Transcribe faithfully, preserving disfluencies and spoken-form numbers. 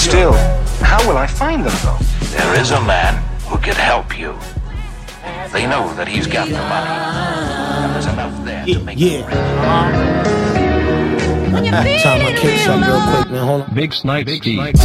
Still, how will I find them, though? There is a man who can help you. They know that he's got the money. And there's enough there to make yeah. it. Time my kids up real quick, man. Hold on. Big Snipe Steve.